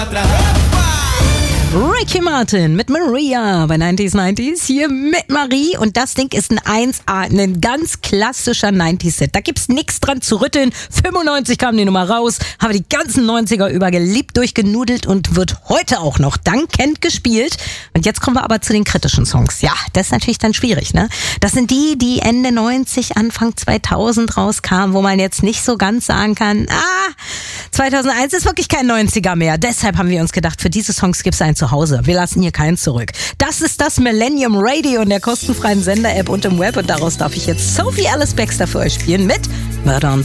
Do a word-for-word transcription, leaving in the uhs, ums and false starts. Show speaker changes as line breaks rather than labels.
Ricky Martin mit Maria bei neunziger neunzig hier mit Marie und das Ding ist ein eins A, ein ganz klassischer neunziger-Hit. Da gibt's nichts dran zu rütteln. fünfundneunzig kam die Nummer raus, habe die ganzen neunziger über geliebt, durchgenudelt und wird heute auch noch dankend gespielt. Und jetzt kommen wir aber zu den kritischen Songs. Ja, das ist natürlich dann schwierig, ne? Das sind die, die Ende neunzig, Anfang zweitausend rauskamen, wo man jetzt nicht so ganz sagen kann, ah, zweitausendeins ist wirklich kein neunziger mehr. Deshalb haben wir uns gedacht, für diese Songs gibt's einen zu Hause. Wir lassen hier keinen zurück. Das ist das Millennium Radio in der kostenfreien Sender-App und im Web und daraus darf ich jetzt Sophie Alice Baxter für euch spielen mit Murder on